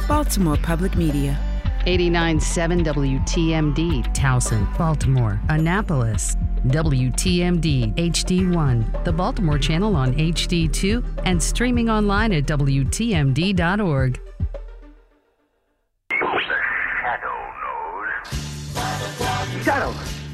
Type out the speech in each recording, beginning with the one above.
Baltimore Public Media. 89.7 WTMD, Towson, Baltimore, Annapolis. WTMD HD1, the Baltimore channel on HD2, and streaming online at WTMD.org. Shadow.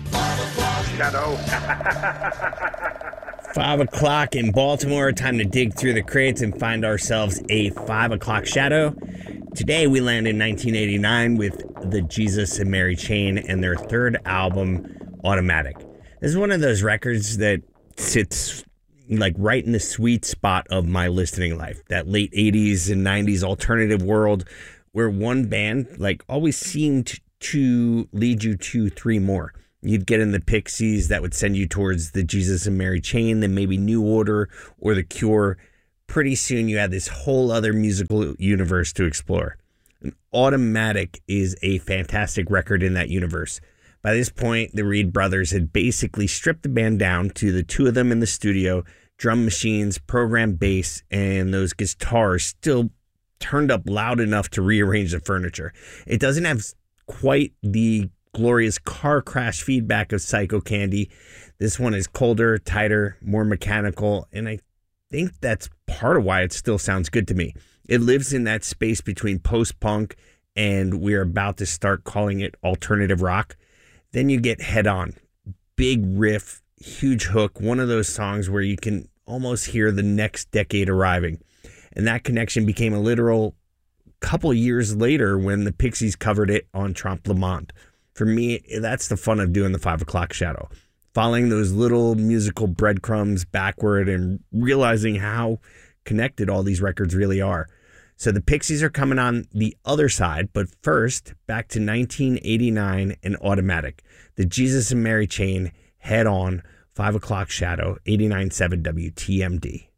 5 o'clock in Baltimore. Time to dig through the crates and find ourselves a 5 o'clock shadow. Today we land in 1989 with the Jesus and Mary Chain and their third album, Automatic. This is one of those records that sits like right in the sweet spot of my listening life. That late 80s and 90s alternative world where one band like always seemed to lead you to three more. You'd get in the Pixies, that would send you towards the Jesus and Mary Chain, then maybe New Order or The Cure. Pretty soon you had this whole other musical universe to explore. And Automatic is a fantastic record in that universe. By this point, the Reed brothers had basically stripped the band down to the two of them in the studio, drum machines, programmed bass, and those guitars still turned up loud enough to rearrange the furniture. It doesn't have quite the glorious car crash feedback of Psycho Candy. This one is colder, tighter, more mechanical, and I think that's part of why it still sounds good to me. It lives in that space between post-punk and we're about to start calling it alternative rock. Then you get Head On. Big riff, huge hook, one of those songs where you can almost hear the next decade arriving. And that connection became a literal couple years later when the Pixies covered it on Trompe Le Monde. For me, that's the fun of doing the 5 o'clock shadow. Following those little musical breadcrumbs backward and realizing how connected all these records really are. So the Pixies are coming on the other side, but first, back to 1989 and Automatic. The Jesus and Mary Chain, Head On, 5 o'clock shadow, 89.7 WTMD.